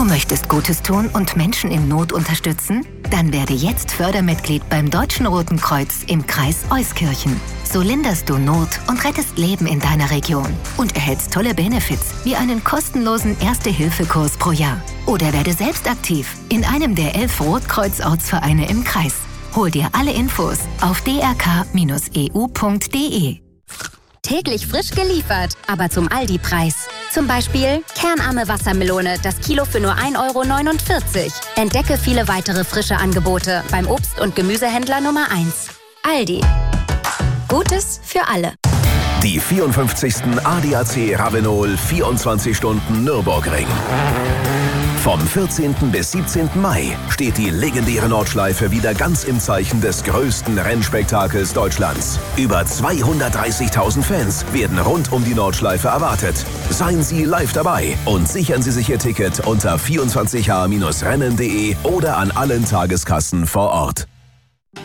Du möchtest Gutes tun und Menschen in Not unterstützen? Dann werde jetzt Fördermitglied beim Deutschen Roten Kreuz im Kreis Euskirchen. So linderst du Not und rettest Leben in deiner Region und erhältst tolle Benefits wie einen kostenlosen Erste-Hilfe-Kurs pro Jahr. Oder werde selbst aktiv in einem der 11 Rotkreuz-Ortsvereine im Kreis. Hol dir alle Infos auf drk-eu.de. Täglich frisch geliefert, aber zum Aldi-Preis. Zum Beispiel kernarme Wassermelone, das Kilo für nur 1,49 €. Entdecke viele weitere frische Angebote beim Obst- und Gemüsehändler Nummer 1. Aldi. Gutes für alle. Die 54. ADAC Ravenol 24 Stunden Nürburgring. Vom 14. bis 17. Mai steht die legendäre Nordschleife wieder ganz im Zeichen des größten Rennspektakels Deutschlands. Über 230.000 Fans werden rund um die Nordschleife erwartet. Seien Sie live dabei und sichern Sie sich Ihr Ticket unter 24h-rennen.de oder an allen Tageskassen vor Ort.